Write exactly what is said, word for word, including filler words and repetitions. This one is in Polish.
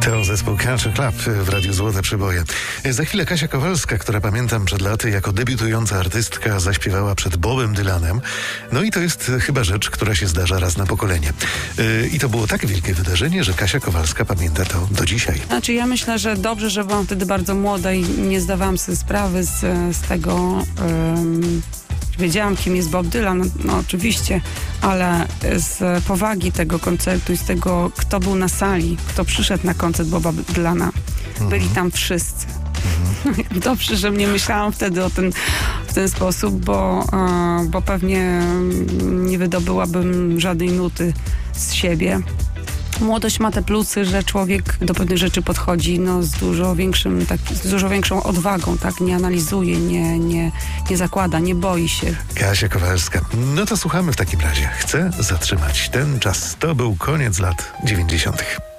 To zespół Culture Club w Radiu Złote Przyboje. Za chwilę Kasia Kowalska, która pamiętam przed laty jako debiutująca artystka zaśpiewała przed Bobem Dylanem. No i to jest chyba rzecz, która się zdarza raz na pokolenie. Yy, I to było tak wielkie wydarzenie, że Kasia Kowalska pamięta to do dzisiaj. Znaczy ja myślę, że dobrze, że byłam wtedy bardzo młoda i nie zdawałam sobie sprawy z, z tego... Ym... Wiedziałam, kim jest Bob Dylan, no oczywiście, ale z powagi tego koncertu i z tego, kto był na sali, kto przyszedł na koncert Boba Dylana, mhm. byli tam wszyscy. Mhm. Dobrze, że nie myślałam wtedy o ten, w ten sposób, bo, bo pewnie nie wydobyłabym żadnej nuty z siebie. Młodość ma te plusy, że człowiek do pewnych rzeczy podchodzi no, z, dużo większym, tak, z dużo większą odwagą, tak? Nie analizuje, nie, nie, nie zakłada, nie boi się. Kasia Kowalska. No to słuchamy w takim razie. Chcę zatrzymać ten czas. To był koniec lat dziewięćdziesiątych.